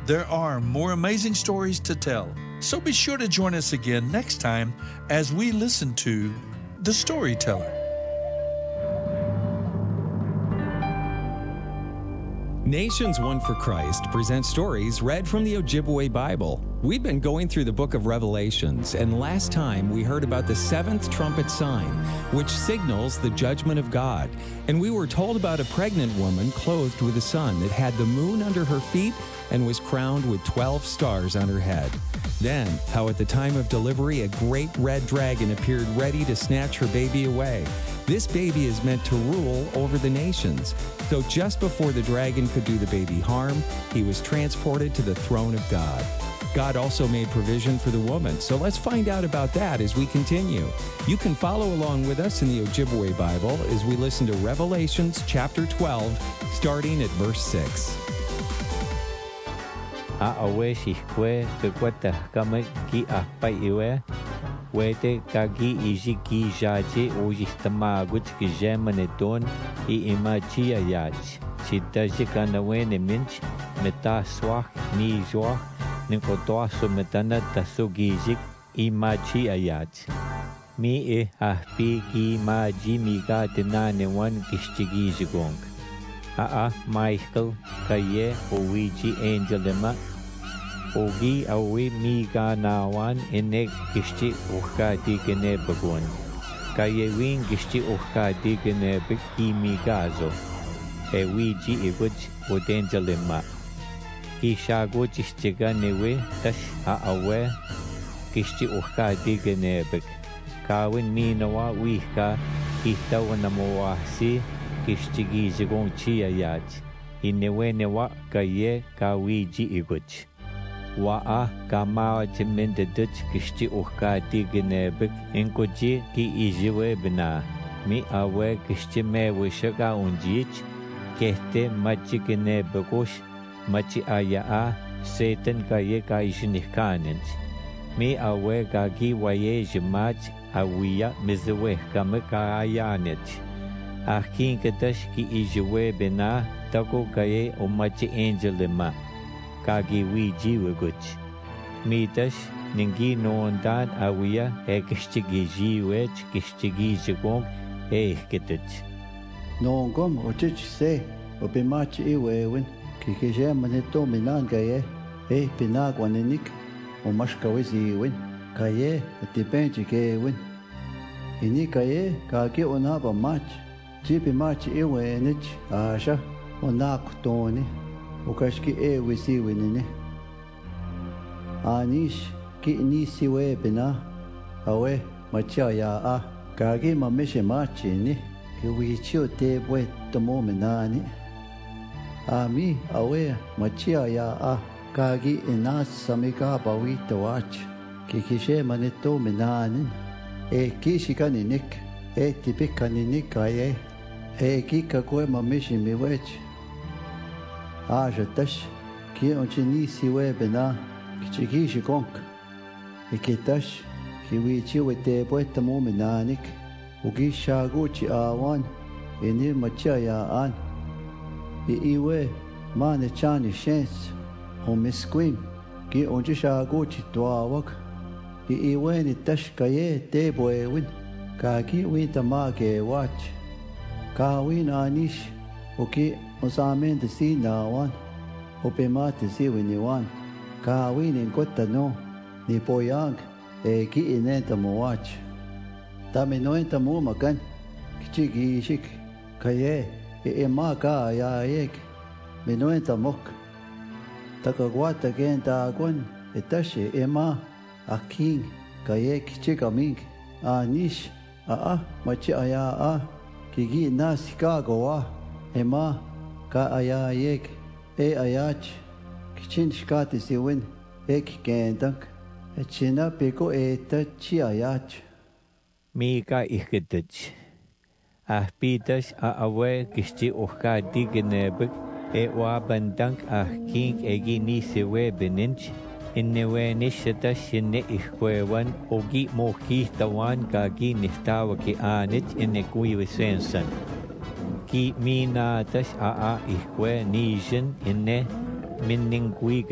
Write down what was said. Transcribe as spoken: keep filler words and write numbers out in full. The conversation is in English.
There are more amazing stories to tell, so be sure to join us again next time as we listen to The Storyteller. Nations One for Christ presents stories read from the Ojibwe Bible. We've been going through the book of Revelations, and last time we heard about the seventh trumpet sign, which signals the judgment of God. And we were told about a pregnant woman clothed with the sun that had the moon under her feet and was crowned with twelve stars on her head. Then, how at the time of delivery, a great red dragon appeared ready to snatch her baby away. This baby is meant to rule over the nations. So just before the dragon could do the baby harm, he was transported to the throne of God. God also made provision for the woman, so let's find out about that as we continue. You can follow along with us in the Ojibwe Bible as we listen to Revelations chapter twelve, starting at verse six. Aawe shikwe bekwata kama ki apai iwe wete kagi iji ki jaji uji tamagut ki jemaneton I imachi ayach chitaji kanawe ne minch meta swak ni jwa nikotoa sumetana tasugijik imachi ayach mi e ahpi ki maji miga tenane wan kishchigijigong a a Michael kaye owiji angelema ogi awi miga nawan ene kishchi ukati kene bagon kaye wing kishchi ukati kene biki migazo e wiji iwaj odangelema kishago chishchiga newe tash a awe kishchi ukati kene bik kawin minawa wika kitawanamoasi kishchigi jigong chia yach inewe newa kaye kawiji iwaj Waa kama chimende dutch kishti ukka dignebik inkoji ki ijiwe bina mi awe kishti me wishaga unjich kehte machi ginebikush machi aya a Satan kaye ka ishinikhanens mi awe gagi waye jimach awiya mizwe kame ka ayanech akin kadash ki ijiwe bina tako kaye umachi angelima kagi wiji wiguch mitash ningi noondan awiya e kishtigi jiwech kishtigi jigong e kitich noongom ochich se opimachi iwewin kikije maneto minan gaye e pinagwanenik omashkawiziwin kaye atipenchi kewin ini kaye kagi onaba mach jipi machi iwenich asha onakutoni ukashki e wisiwinine anish ki nisiwe bina awe machaya a kagi mamishe machini ki wichio te bwe tomo menani ami awe machaya a kagi inas samika bawita wach ki kishe maneto menani e kishikaninik e tipikaninik aye e kikakwe mamishe miwech Aja tash ki onchini siwe bena kichiki shikonk ikitash ki wichi wete poeta mominanik ugi shaguchi awan eni machaya an I iwe mane chani shens homisquim ki onchi shaguchi tuawak I iwe ni tash kaye te boewin kaki winta mage wach kawin anish uki Osamen de si nawan, opemate si winiwan, kawin in kotano, ni poyang, e ki inenta moach. Tame noenta mo makan, kichigi shik, kaye, e ema ka ya ek, menoenta mok. Takagwata genta agwan, etashe ema, aking, kaye kichikaming, anish, a a, machi aya a, kigi nasikago a, ema, ka ayayek e ayach kichin shkati siwin ek kentak echina piko eta chi ayach mika iketich ahpitas a awe kishti ukka dignebik e wa bandank ah king egi ni siwe beninch innewe nishata shinne ikwewan ogi mohi tawan kagi nihtawa ki anich inne kuiwe sensan ki mina tash a a ikwe nishin inne minning kui